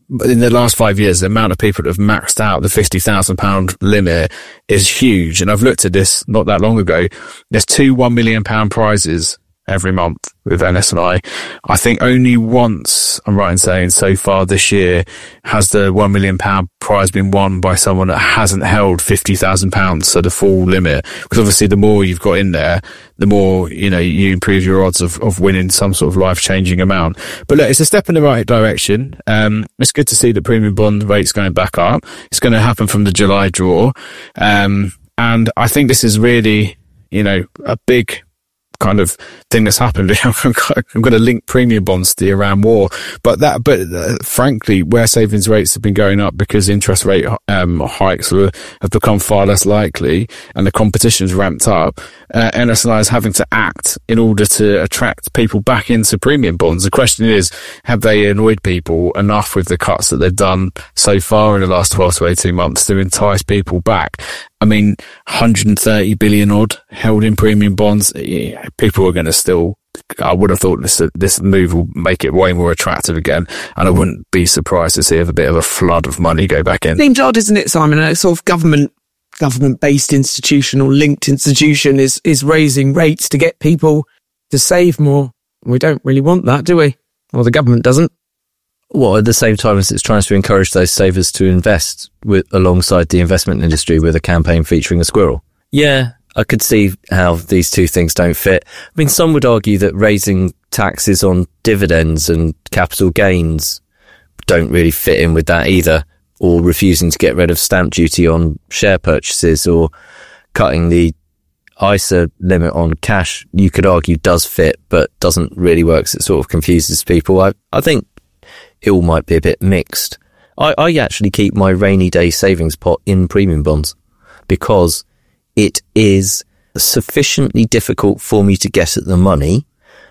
in the last five years, the amount of people that have maxed out the fifty thousand pound limit is huge. And I've looked at this not that long ago. There's two one million pound prizes every month with N S and I. I think only once, I'm right in saying, so far this year, has the one million pound prize been won by someone that hasn't held fifty thousand pounds, so the full limit. Because obviously the more you've got in there, the more, you know, you improve your odds of, of winning some sort of life-changing amount. But look, it's a step in the right direction. Um, it's good to see the premium bond rates going back up. It's going to happen from the July draw. Um, and I think this is really, you know, a big kind of thing that's happened. I'm going to link premium bonds to the Iran war, but that, but uh, frankly, where savings rates have been going up because interest rate um, hikes have, have become far less likely and the competition's ramped up, uh, N S and I is having to act in order to attract people back into premium bonds. The question is, have they annoyed people enough with the cuts that they've done so far in the last twelve to eighteen months to entice people back? I mean, one hundred thirty billion odd held in premium bonds. Yeah, people are going to still, I would have thought this, this move will make it way more attractive again. And I wouldn't be surprised to see a bit of a flood of money go back in. Seems odd, isn't it, Simon? A sort of government, government-based institution or linked institution is, is raising rates to get people to save more. We don't really want that, do we? Well, the government doesn't. Well, at the same time as it's trying to encourage those savers to invest with alongside the investment industry with a campaign featuring a squirrel. Yeah, I could see how these two things don't fit. I mean, some would argue that raising taxes on dividends and capital gains don't really fit in with that either, or refusing to get rid of stamp duty on share purchases or cutting the I S A limit on cash, you could argue does fit, but doesn't really work. So it sort of confuses people. I, I think it all might be a bit mixed. I, I actually keep my rainy day savings pot in premium bonds because it is sufficiently difficult for me to get at the money.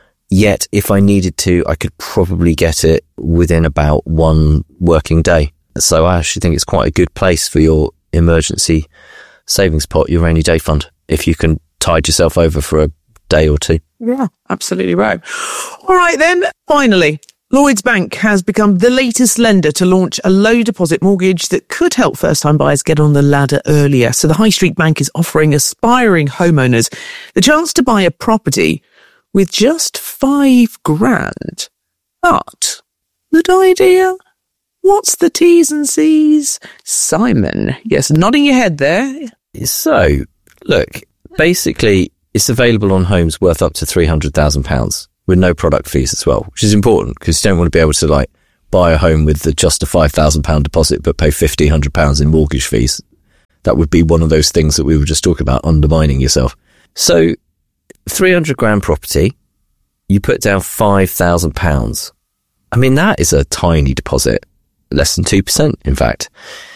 Yet if I needed to, I could probably get it within about one working day. So I actually think it's quite a good place for your emergency savings pot, your rainy day fund, if you can tide yourself over for a day or two. Yeah, absolutely right. All right then, finally. Lloyds Bank has become the latest lender to launch a low deposit mortgage that could help first-time buyers get on the ladder earlier. So the High Street Bank is offering aspiring homeowners the chance to buy a property with just five grand. But, good idea? What's the T's and C's? Simon, yes, nodding your head there. So, look, basically, it's available on homes worth up to three hundred thousand pounds. With no product fees as well, which is important because you don't want to be able to like buy a home with the, just a five thousand pound deposit but pay fifteen hundred pounds in mortgage fees. That would be one of those things that we were just talking about, undermining yourself. So three hundred grand property, you put down five thousand pounds. I mean, that is a tiny deposit, less than two percent in fact.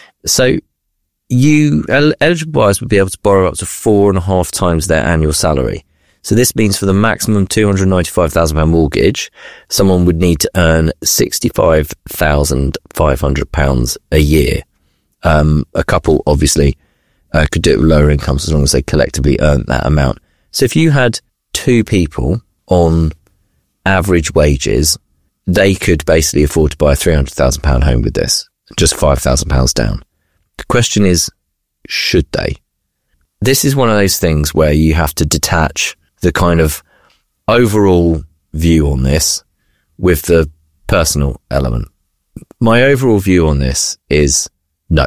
So you, eligible buyers would be able to borrow up to four and a half times their annual salary. So this means for the maximum two hundred ninety-five thousand pound mortgage, someone would need to earn sixty-five thousand five hundred pounds a year. Um, a couple obviously uh, could do it with lower incomes as long as they collectively earn that amount. So if you had two people on average wages, they could basically afford to buy a three hundred thousand pound home with this, just five thousand pounds down. The question is, should they? This is one of those things where you have to detach the kind of overall view on this with the personal element. My overall view on this is no.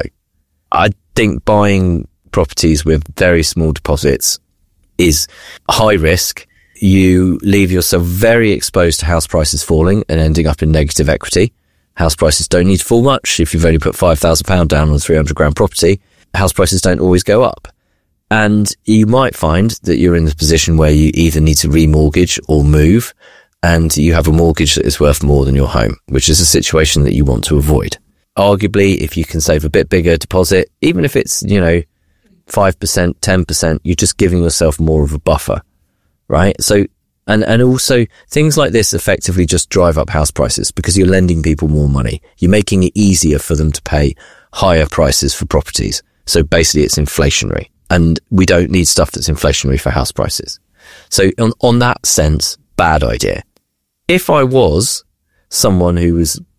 I think buying properties with very small deposits is high risk. You leave yourself very exposed to house prices falling and ending up in negative equity. House prices don't need to fall much. If you've only put five thousand pounds down on a three hundred grand property, house prices don't always go up. And you might find that you're in the position where you either need to remortgage or move, and you have a mortgage that is worth more than your home, which is a situation that you want to avoid. Arguably, if you can save a bit bigger deposit, even if it's, you know, five percent, ten percent, you're just giving yourself more of a buffer, right? So, and, and also things like this effectively just drive up house prices because you're lending people more money. You're making it easier for them to pay higher prices for properties. So basically it's inflationary. And we don't need stuff that's inflationary for house prices. So on, on that sense, bad idea. If I was someone who was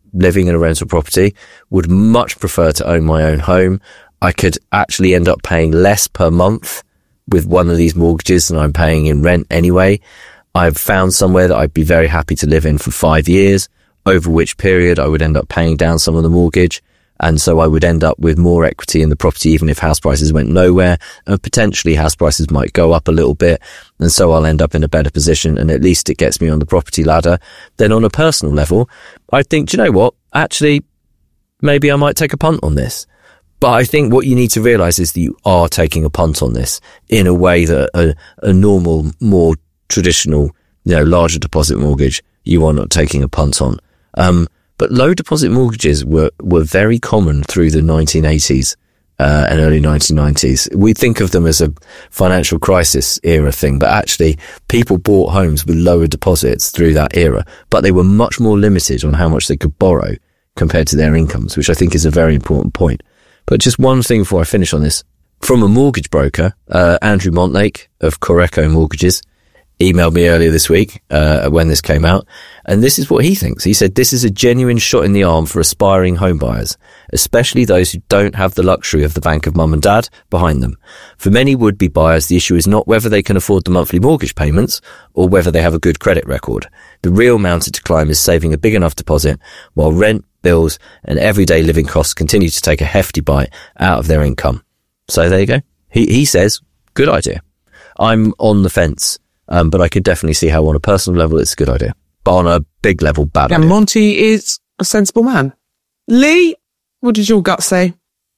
living in a rental property, would much prefer to own my own home. I could actually end up paying less per month with one of these mortgages than I'm paying in rent anyway. I've found somewhere that I'd be very happy to live in for five years, over which period I would end up paying down some of the mortgage. And so I would end up with more equity in the property, even if house prices went nowhere, and potentially house prices might go up a little bit. And so I'll end up in a better position, and at least it gets me on the property ladder. Then on a personal level, I think, do you know what? Actually, maybe I might take a punt on this. But I think what you need to realise is that you are taking a punt on this in a way that a, a normal, more traditional, you know, larger deposit mortgage, you are not taking a punt on. Um, but low deposit mortgages were, were very common through the nineteen eighties, uh, and early nineteen nineties. We think of them as a financial crisis era thing, but actually people bought homes with lower deposits through that era, but they were much more limited on how much they could borrow compared to their incomes, which I think is a very important point. But just one thing before I finish on this. From a mortgage broker, uh, Andrew Montlake of Coreco Mortgages emailed me earlier this week, uh, when this came out. And this is what he thinks. He said, this is a genuine shot in the arm for aspiring home buyers, especially those who don't have the luxury of the bank of mum and dad behind them. For many would-be buyers, the issue is not whether they can afford the monthly mortgage payments or whether they have a good credit record. The real mountain to climb is saving a big enough deposit while rent, bills and everyday living costs continue to take a hefty bite out of their income. So there you go. He, he says, good idea. I'm on the fence. Um, but I could definitely see how on a personal level it's a good idea. But on a big level, bad yeah, idea. Monty is a sensible man. Lee, what did your gut say?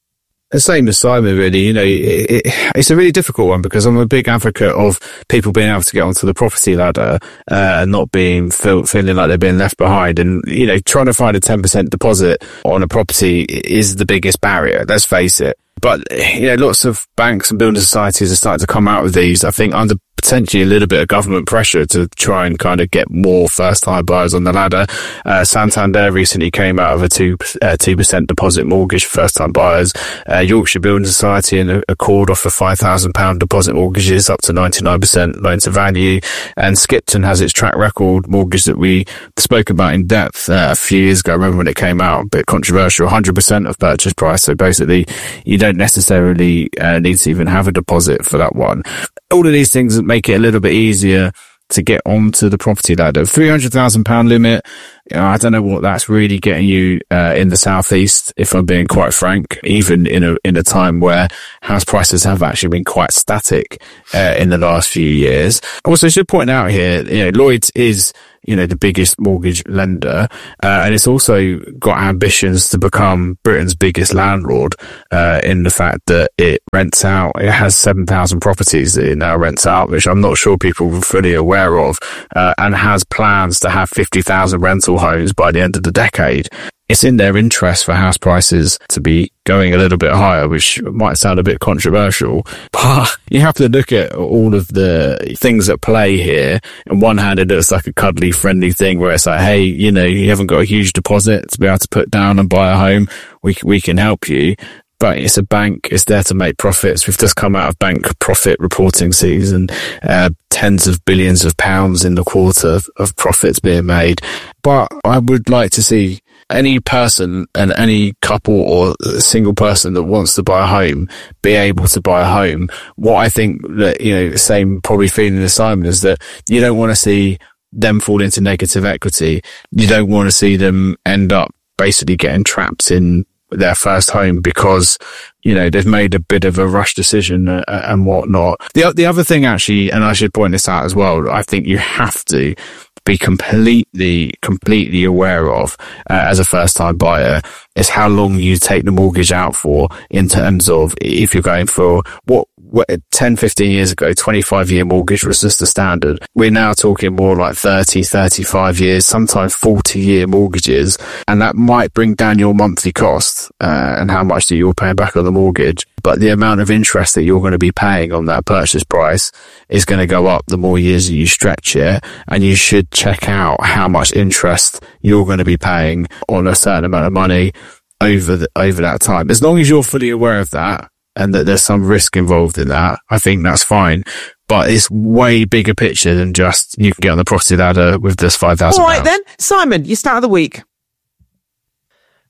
The same as Simon, really. You know, it, it, it's a really difficult one because I'm a big advocate of people being able to get onto the property ladder, uh, and not being feel, feeling like they're being left behind. And, you know, trying to find a ten percent deposit on a property is the biggest barrier. Let's face it. But, you know, lots of banks and building societies are starting to come out with these, I think, under potentially a little bit of government pressure to try and kind of get more first-time buyers on the ladder. Uh, Santander recently came out of a two, uh, two percent deposit mortgage for first-time buyers. Uh, Yorkshire Building Society and Accord offer five thousand pounds deposit mortgages up to ninety-nine percent loan to value. And Skipton has its track record mortgage that we spoke about in depth uh, a few years ago. I remember when it came out, a bit controversial, one hundred percent of purchase price. So basically, you don't necessarily uh, need to even have a deposit for that one. All of these things make it a little bit easier to get onto the property ladder. three hundred thousand pounds limit, you know, I don't know what that's really getting you uh, in the southeast, if I'm being quite frank, even in a in a time where house prices have actually been quite static uh, in the last few years. Also, I should point out here, you know, Lloyds is, you know, the biggest mortgage lender, uh, and it's also got ambitions to become Britain's biggest landlord, uh, in the fact that it rents out, it has seven thousand properties that it now rents out, which I'm not sure people are fully aware of, uh, and has plans to have fifty thousand rental homes by the end of the decade. It's in their interest for house prices to be going a little bit higher, which might sound a bit controversial, but you have to look at all of the things at play here. On one hand, it looks like a cuddly, friendly thing where it's like, hey, you know, you haven't got a huge deposit to be able to put down and buy a home. We, we can help you. But it's a bank, it's there to make profits. We've just come out of bank profit reporting season, uh, tens of billions of pounds in the quarter of profits being made. But I would like to see any person and any couple or single person that wants to buy a home be able to buy a home. What I think that, you know, the same probably feeling as Simon is that you don't want to see them fall into negative equity. You don't want to see them end up basically getting trapped in their first home because, you know, they've made a bit of a rush decision uh, and whatnot. The, the other thing actually, and I should point this out as well, I think you have to be completely, completely aware of uh, as a first-time buyer is how long you take the mortgage out for in terms of if you're going for what, what ten, fifteen years ago, twenty-five year mortgage was just the standard. We're now talking more like thirty, thirty-five years, sometimes forty year mortgages, and that might bring down your monthly cost uh, and how much that you're paying back on the mortgage. But the amount of interest that you're going to be paying on that purchase price is going to go up the more years that you stretch it. And you should check out how much interest you're going to be paying on a certain amount of money over the, over that time. As long as you're fully aware of that and that there's some risk involved in that, I think that's fine. But it's way bigger picture than just you can get on the property ladder with this five thousand All pounds. right then, Simon, your start of the week.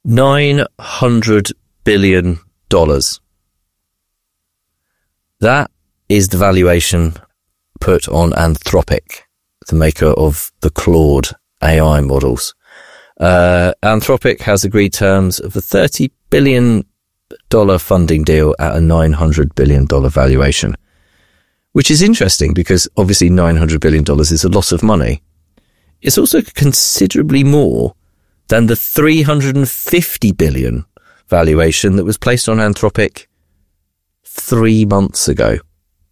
nine hundred billion dollars. That is the valuation put on Anthropic, the maker of the Claude A I models. Uh, Anthropic has agreed terms of a thirty billion dollars funding deal at a nine hundred billion dollars valuation, which is interesting because obviously nine hundred billion dollars is a lot of money. It's also considerably more than the three hundred fifty billion dollars valuation that was placed on Anthropic three months ago.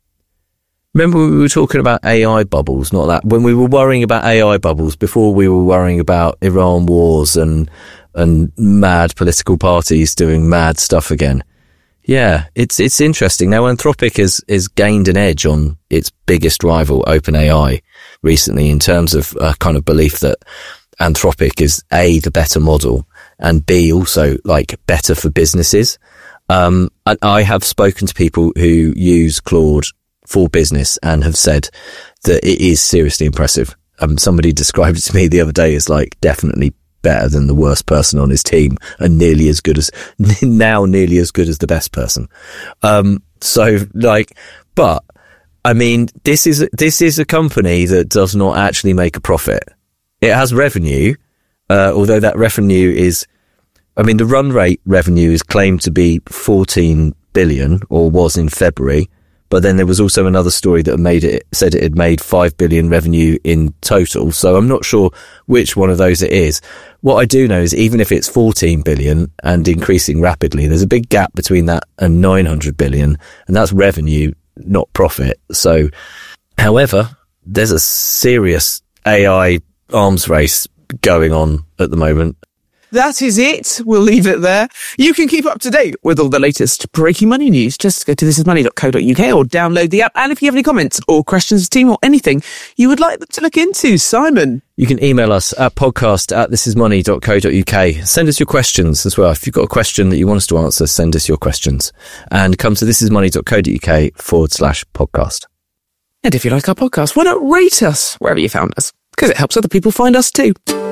Remember when we were talking about A I bubbles, not that, when we were worrying about A I bubbles before we were worrying about Iran wars and, and mad political parties doing mad stuff again. Yeah, it's, it's interesting. Now Anthropic has, has gained an edge on its biggest rival, OpenAI, recently in terms of a kind of belief that Anthropic is A, the better model, and B, also like better for businesses. Um, and I have spoken to people who use Claude for business and have said that it is seriously impressive. Um, somebody described it to me the other day as like definitely better than the worst person on his team and nearly as good as, now nearly as good as the best person. Um, so like, but I mean, this is, this is a company that does not actually make a profit. It has revenue, uh, although that revenue is, I mean, the run rate revenue is claimed to be fourteen billion, or was in February, but then there was also another story that made it, said it had made five billion revenue in total. So I'm not sure which one of those it is. What I do know is even if it's fourteen billion and increasing rapidly, there's a big gap between that and nine hundred billion, and that's revenue, not profit. So, however, there's a serious A I arms race going on at the moment. That is it. We'll leave it there. You can keep up to date with all the latest breaking money news. Just go to this is money dot co dot uk or download the app. And if you have any comments or questions, team, or anything you would like them to look into, Simon, you can email us at podcast at this is money dot co dot uk. Send us your questions as well. If you've got a question that you want us to answer, send us your questions. And come to this is money dot co dot uk forward slash podcast. And if you like our podcast, why not rate us wherever you found us? Because it helps other people find us too.